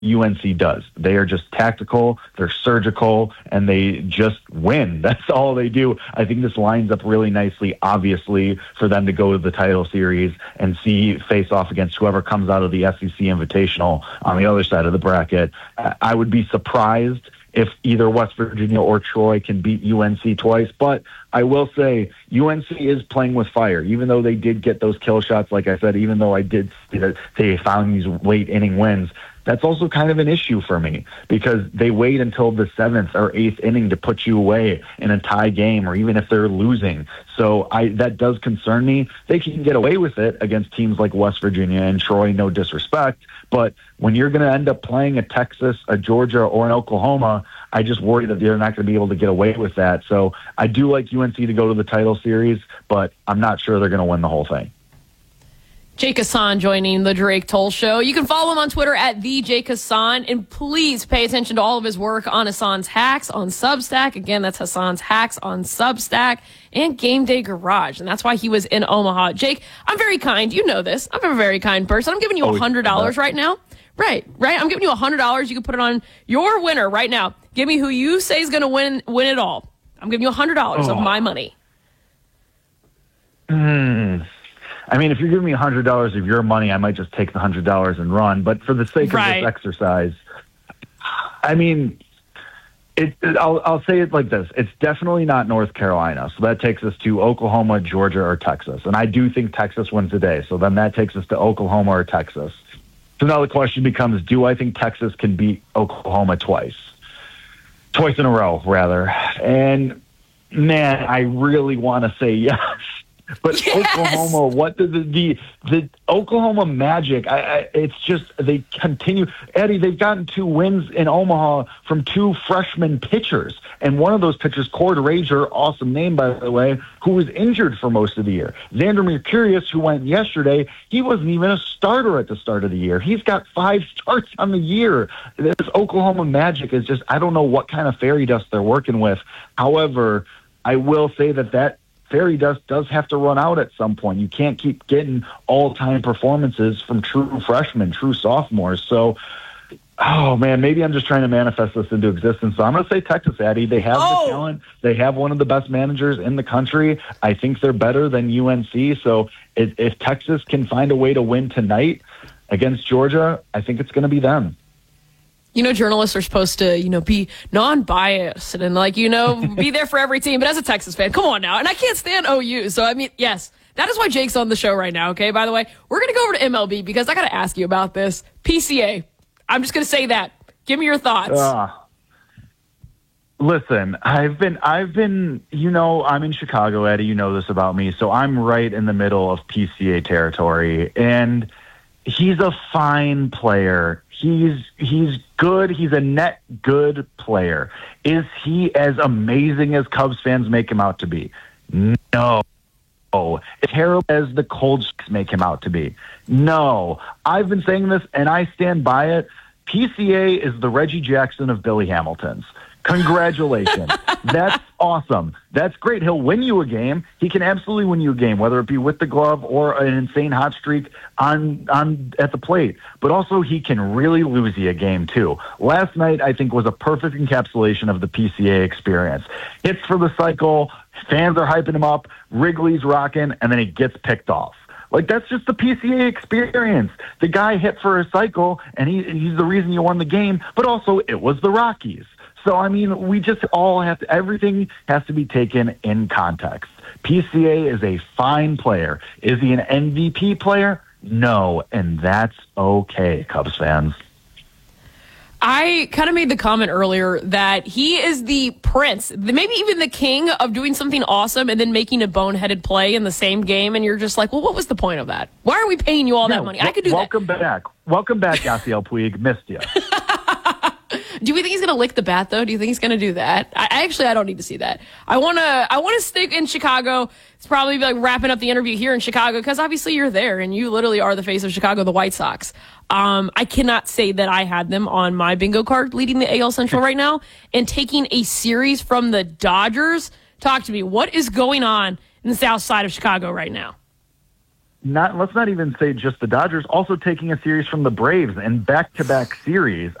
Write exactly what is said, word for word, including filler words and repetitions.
U N C does. They are just tactical, they're surgical, and they just win. That's all they do. I think this lines up really nicely, obviously, for them to go to the title series and see face off against whoever comes out of the S E C Invitational on the other side of the bracket. I would be surprised if either West Virginia or Troy can beat U N C twice. But I will say U N C is playing with fire, even though they did get those kill shots, like I said, even though I did see that they found these late inning wins. That's also kind of an issue for me because they wait until the seventh or eighth inning to put you away in a tie game or even if they're losing. So I that does concern me. They can get away with it against teams like West Virginia and Troy, no disrespect. But when you're going to end up playing a Texas, a Georgia, or an Oklahoma, I just worry that they're not going to be able to get away with that. So I do like U N C to go to the title series, but I'm not sure they're going to win the whole thing. Jake Hassan joining the Drake Toll Show. You can follow him on Twitter at the Jake Hassan, and please pay attention to all of his work on Hassan's Hacks on Substack. Again, that's Hassan's Hacks on Substack and Game Day Garage, and that's why he was in Omaha. Jake, I'm very kind. You know this. I'm a very kind person. I'm giving you one hundred dollars right now. Right, right. I'm giving you one hundred dollars. You can put it on your winner right now. Give me who you say is going to win win it all. I'm giving you one hundred dollars oh. of my money. Hmm. I mean, if you're giving me one hundred dollars of your money, I might just take the one hundred dollars and run. But for the sake right. of this exercise, I mean, it, it, I'll, I'll say it like this. It's definitely not North Carolina. So that takes us to Oklahoma, Georgia, or Texas. And I do think Texas wins today. So then that takes us to Oklahoma or Texas. So now the question becomes, do I think Texas can beat Oklahoma twice? Twice in a row, rather. And, man, I really want to say yes. But yes! Oklahoma, what the, the the the Oklahoma Magic? I, I, it's just they continue. Eddie, they've gotten two wins in Omaha from two freshman pitchers, and one of those pitchers, Cord Rager, awesome name by the way, who was injured for most of the year. Xander Mercurius, who went yesterday, he wasn't even a starter at the start of the year. He's got five starts on the year. This Oklahoma Magic is just I don't know what kind of fairy dust they're working with. However, I will say that that. Fairy dust does have to run out at some point. You can't keep getting all-time performances from true freshmen, true sophomores. So, oh, man, maybe I'm just trying to manifest this into existence. So I'm going to say Texas, Addy. They have oh. the talent. They have one of the best managers in the country. I think they're better than U N C. So if, if Texas can find a way to win tonight against Georgia, I think it's going to be them. You know, journalists are supposed to, you know, be non-biased and, like, you know, be there for every team. But as a Texas fan, come on now. And I can't stand O U. So, I mean, yes, that is why Jake's on the show right now, okay? By the way, we're going to go over to M L B because I got to ask you about this. P C A. I'm just going to say that. Give me your thoughts. Uh, listen, I've been, I've been, you know, I'm in Chicago, Eddie. You know this about me. So I'm right in the middle of P C A territory. And he's a fine player. He's he's good. He's a net good player. Is he as amazing as Cubs fans make him out to be? No. As terrible as the Colts make him out to be? No. I've been saying this, and I stand by it. P C A is the Reggie Jackson of Billy Hamilton's. Congratulations. That's awesome. That's great. He'll win you a game. He can absolutely win you a game, whether it be with the glove or an insane hot streak on on at the plate. But also he can really lose you a game too. Last night, I think, was a perfect encapsulation of the P C A experience. Hits for the cycle, fans are hyping him up, Wrigley's rocking, and then he gets picked off. Like, that's just the P C A experience. The guy hit for a cycle, and he, he's the reason you won the game, but also it was the Rockies. So, I mean, we just all have to, everything has to be taken in context. P C A is a fine player. Is he an M V P player? No, and that's okay, Cubs fans. I kind of made the comment earlier that he is the prince, maybe even the king of doing something awesome and then making a boneheaded play in the same game. And you're just like, well, what was the point of that? Why are we paying you all no, that money? I could do welcome that. Welcome back. Welcome back, Yasiel Puig. Missed you. Do we think he's going to lick the bat, though? Do you think he's going to do that? I actually, I don't need to see that. I want to I want to stick in Chicago. It's probably like wrapping up the interview here in Chicago because obviously you're there and you literally are the face of Chicago, the White Sox. Um, I cannot say that I had them on my bingo card leading the A L Central right now and taking a series from the Dodgers. Talk to me. What is going on in the south side of Chicago right now? not let's not even say just the Dodgers, also taking a series from the Braves and back-to-back series.